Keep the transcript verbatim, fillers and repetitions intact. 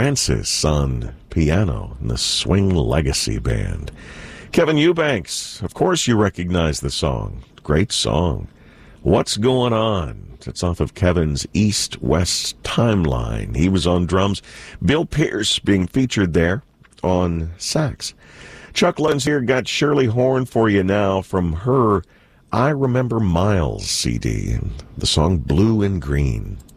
Francis on piano in the Swing Legacy Band. Kevin Eubanks, of course you recognize the song. Great song. What's Going On? It's off of Kevin's East-West Timeline. He was on drums. Bill Pierce being featured there on sax. Chuck Lenz here, got Shirley Horn for you now from her I Remember Miles C D, and the song Blue and Green.